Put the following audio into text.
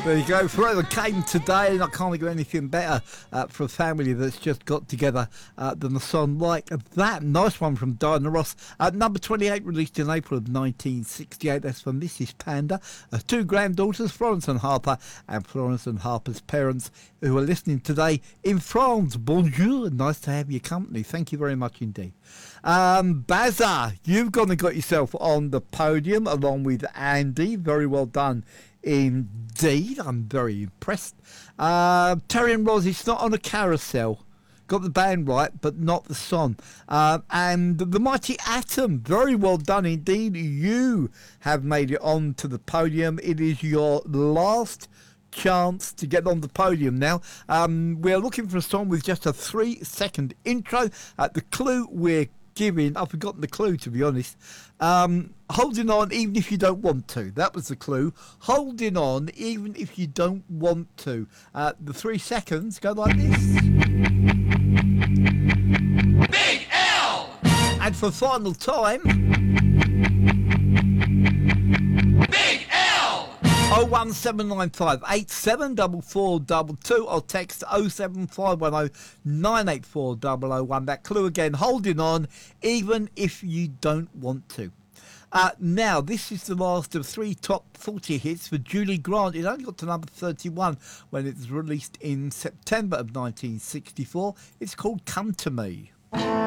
There you go. Forever came today, and I can't think of anything better for a family that's just got together than a song like that. Nice one from Diana Ross. Number 28, released in April of 1968. That's from Mrs. Panda. Two granddaughters, Florence and Harper, and Florence and Harper's parents, who are listening today in France. Bonjour. Nice to have your company. Thank you very much indeed. Bazza, you've gone and got yourself on the podium along with Andy. Very well done indeed. I'm very impressed. Terry and Roz, it's not on a carousel. Got the band right, but not the song. And the Mighty Atom, very well done indeed. You have made it on to the podium. It is your last chance to get on the podium now. We're looking for a song with just a 3-second intro. The clue we're giving, I've forgotten the clue to be honest. Holding on even if you don't want to. That was the clue. Holding on even if you don't want to. The 3 seconds go like this. Big L! And for final time, Big L! 01795 874422 or text 07510 984 001. That clue again, holding on even if you don't want to. Now, this is the last of 3 top 40 hits for Julie Grant. It only got to number 31 when it was released in September of 1964. It's called Come to Me.